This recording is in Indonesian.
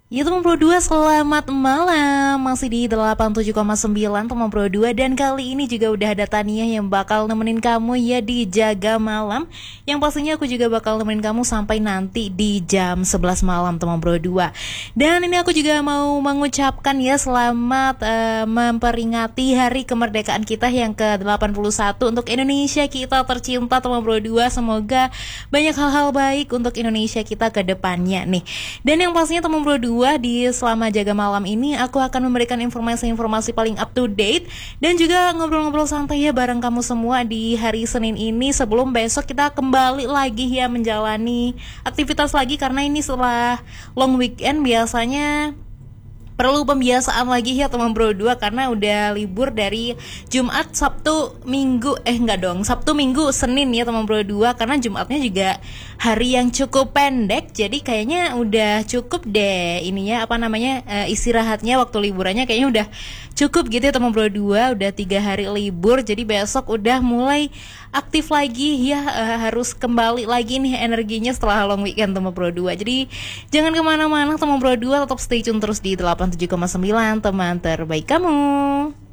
Ya teman Pro 2, selamat malam. Masih di 87,9 teman Pro 2. Dan kali ini juga udah ada Tania yang bakal nemenin kamu ya di Jaga Malam. Yang pastinya aku juga bakal nemenin kamu sampai nanti di jam 11 malam teman Pro 2. Dan ini aku juga mau mengucapkan ya selamat memperingati hari kemerdekaan kita yang ke-81 untuk Indonesia kita tercinta teman Pro 2. Semoga banyak hal-hal baik untuk Indonesia kita ke depannya nih. Dan yang pastinya teman Pro 2, di selama Jaga Malam ini aku akan memberikan informasi-informasi paling up to date dan juga ngobrol-ngobrol santai ya bareng kamu semua di hari Senin ini sebelum besok kita kembali lagi ya menjalani aktivitas lagi, karena ini setelah long weekend biasanya perlu pembiasaan lagi ya teman Bro 2, karena udah libur dari Jumat, Sabtu, Minggu, Sabtu, Minggu, Senin ya teman Bro 2, karena Jumatnya juga hari yang cukup pendek, jadi kayaknya udah cukup deh ininya istirahatnya, waktu liburannya kayaknya udah cukup gitu ya teman Bro 2, udah 3 hari libur, jadi besok udah mulai aktif lagi ya, harus kembali lagi nih energinya setelah long weekend teman Bro 2. Jadi jangan kemana-mana teman Bro 2, tetap stay tune terus di 87,9 teman terbaik kamu.